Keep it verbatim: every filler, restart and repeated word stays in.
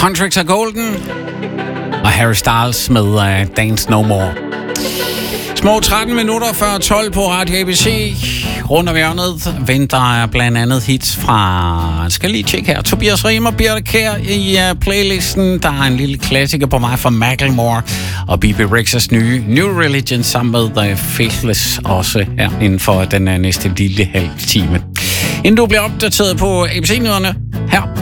Contracts are Golden og Harry Styles med uh, Dance No More. Små tretten minutter før tolv på Radio A B C. Rundt om hjørnet venter blandt andet hits fra, skal lige tjekke her, Tobias Riem og Birte Kjær i uh, playlisten. Der er en lille klassiker på mig fra Macklemore og B B Rexhas nye New Religion sammen med The Faithless også her inden for den uh, næste lille halv time. Inden du bliver opdateret på A B C-nyhederne, her